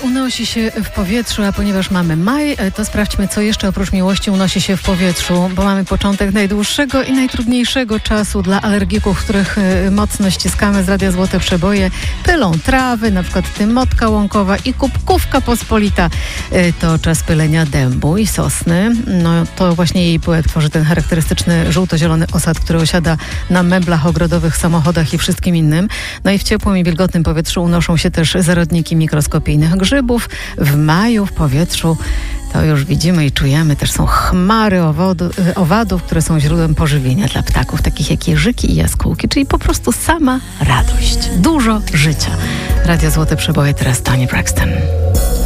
unosi się w powietrzu, a ponieważ mamy maj, to sprawdźmy, co jeszcze oprócz miłości unosi się w powietrzu, bo mamy początek najdłuższego i najtrudniejszego czasu dla alergików, których mocno ściskamy z Radia Złote Przeboje. Pylą trawy, na przykład tymotka łąkowa i kubkówka pospolita. To czas pylenia dębu i sosny. No to właśnie jej pyłek tworzy ten charakterystyczny żółto-zielony osad, który osiada na meblach ogrodowych, samochodach i wszystkim innym. No i w ciepłym i wilgotnym powietrzu unoszą się też zarodniki mikroskopijnych grzybów. W maju w powietrzu, to już widzimy i czujemy, też są chmary owadów, które są źródłem pożywienia dla ptaków, takich jak jeżyki i jaskółki, czyli po prostu sama radość. Dużo życia. Radio Złote Przeboje, teraz Toni Braxton.